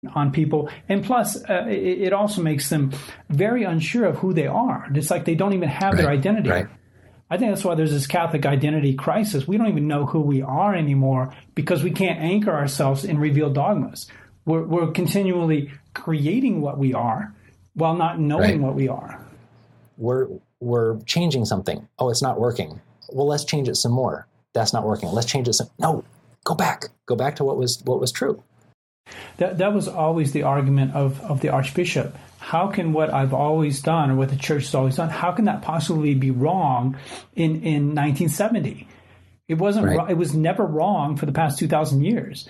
on people. And plus, it also makes them very unsure of who they are. It's like they don't even have their identity. Right. I think that's why there's this Catholic identity crisis. We don't even know who we are anymore because we can't anchor ourselves in revealed dogmas. We're continually creating what we are while not knowing what we are. We're changing something. Oh, it's not working. Well, let's change it some more. That's not working. Let's change it some. No, go back. Go back to what was true. That was always the argument of the Archbishop. How can what I've always done, or what the Church has always done, how can that possibly be wrong in 1970? It wasn't. It was never wrong for the past 2,000 years.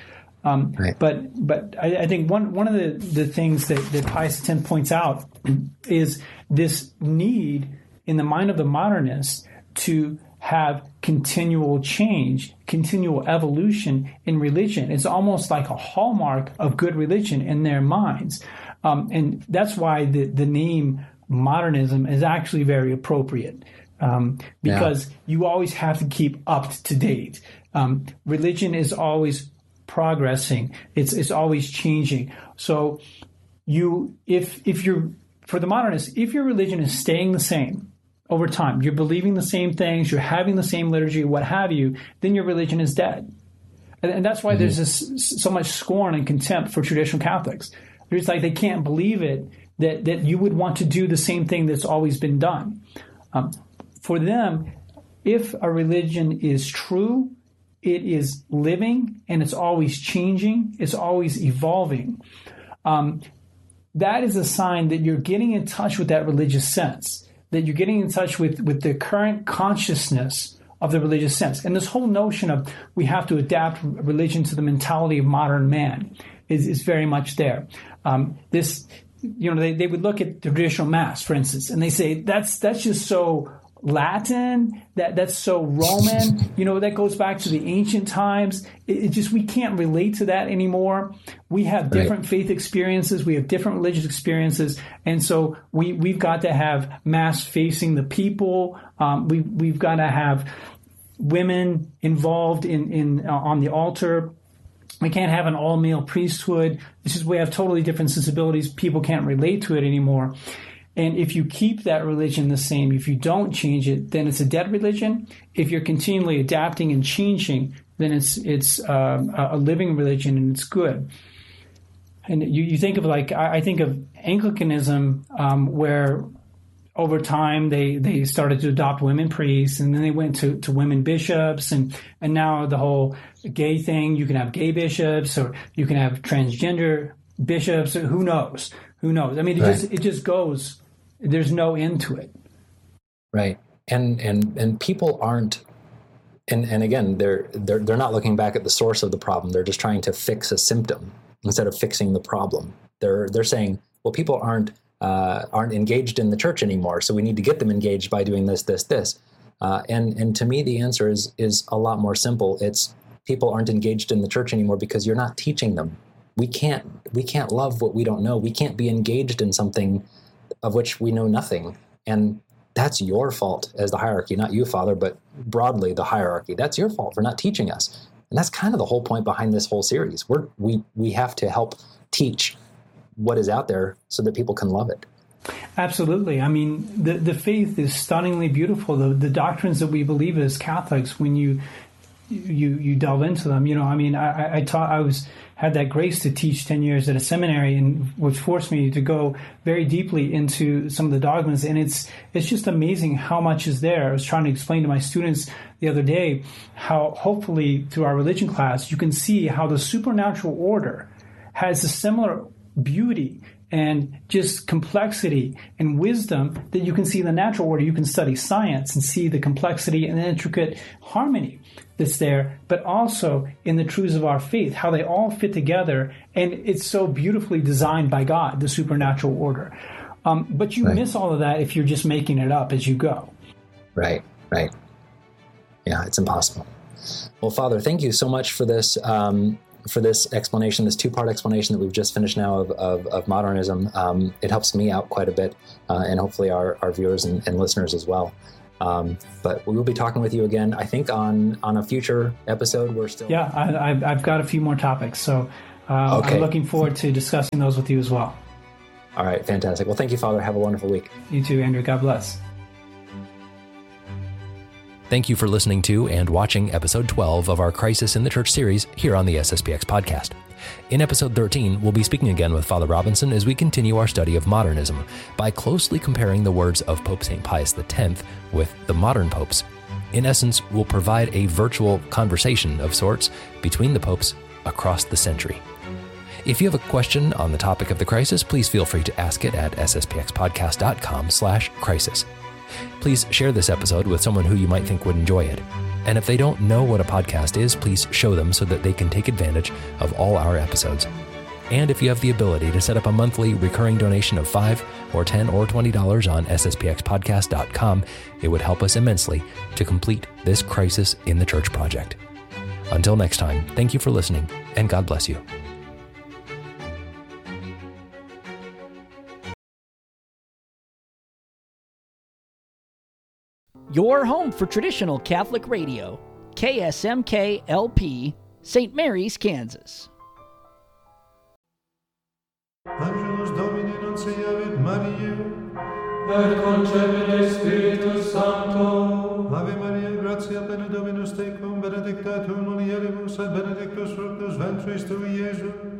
But I think one of the things that Pius X points out is this need in the mind of the modernists to have continual change, continual evolution in religion. It's almost like a hallmark of good religion in their minds. And that's why the name modernism is actually very appropriate, because you always have to keep up to date. Religion is always progressing. It's always changing. So if you're, for the modernists, if your religion is staying the same over time, you're believing the same things, you're having the same liturgy, what have you, then your religion is dead. And that's why there's so much scorn and contempt for traditional Catholics. It's like they can't believe it that you would want to do the same thing that's always been done. For them, if a religion is true, it is living and it's always changing, it's always evolving. That is a sign that you're getting in touch with that religious sense, that you're getting in touch with the current consciousness of the religious sense. And this whole notion of we have to adapt religion to the mentality of modern man is very much there. They would look at the traditional Mass, for instance, and they say that's just so Latin, that's so Roman, that goes back to the ancient times. It just, we can't relate to that anymore. We have different faith experiences. We have different religious experiences. And so we've got to have Mass facing the people. We've got to have women involved in on the altar. We can't have an all-male priesthood. We have totally different sensibilities. People can't relate to it anymore. And if you keep that religion the same, if you don't change it, then it's a dead religion. If you're continually adapting and changing, then it's a living religion and it's good. And you think of I think of Anglicanism, where over time they started to adopt women priests, and then they went to women bishops, and now the whole gay thing. You can have gay bishops, or you can have transgender bishops. Who knows? I mean, it just goes. There's no end to it. Right. And people aren't, and again, they're not looking back at the source of the problem. They're just trying to fix a symptom instead of fixing the problem. They're saying, well, people aren't engaged in the church anymore, so we need to get them engaged by doing this. And to me, the answer is a lot more simple. It's people aren't engaged in the church anymore because you're not teaching them. We can't love what we don't know. We can't be engaged in something of which we know nothing. And that's your fault as the hierarchy, not you, Father, but broadly the hierarchy. That's your fault for not teaching us. And that's kind of the whole point behind this whole series. We have to help teach what is out there so that people can love it. Absolutely. I mean, the faith is stunningly beautiful. The doctrines that we believe as Catholics, when you delve into them, I had that grace to teach 10 years at a seminary, and which forced me to go very deeply into some of the dogmas. And it's just amazing how much is there. I was trying to explain to my students the other day how hopefully through our religion class, you can see how the supernatural order has a similar beauty and just complexity and wisdom that you can see in the natural order. You can study science and see the complexity and the intricate harmony that's there, but also in the truths of our faith, how they all fit together. And it's so beautifully designed by God, the supernatural order. But you miss all of that if you're just making it up as you go. Right. Yeah, it's impossible. Well, Father, thank you so much for this explanation, this two-part explanation that we've just finished now of modernism. It helps me out quite a bit, and hopefully our viewers and listeners as well. But we will be talking with you again, I think, on a future episode. We're still... Yeah, I've got a few more topics, so Okay. I'm looking forward to discussing those with you as well. All right, fantastic. Well, thank you, Father. Have a wonderful week. You too, Andrew. God bless. Thank you for listening to and watching episode 12 of our Crisis in the Church series here on the SSPX podcast. In episode 13, we'll be speaking again with Father Robinson as we continue our study of modernism by closely comparing the words of Pope St. Pius X with the modern popes. In essence, we'll provide a virtual conversation of sorts between the popes across the century. If you have a question on the topic of the crisis, please feel free to ask it at sspxpodcast.com/crisis. Please share this episode with someone who you might think would enjoy it. And if they don't know what a podcast is, please show them so that they can take advantage of all our episodes. And if you have the ability to set up a monthly recurring donation of $5 or $10 or $20 on sspxpodcast.com, it would help us immensely to complete this Crisis in the Church project. Until next time, thank you for listening, and God bless you. Your home for traditional Catholic radio, KSMK-LP, St. Mary's, Kansas. Angelus Domini nuntiavit Mariae, et concepit Spiritus Sancto. Ave Maria, gratia plena Dominus tecum, benedicta tu in mulieribus, et benedictus fructus ventris tui, Iesus.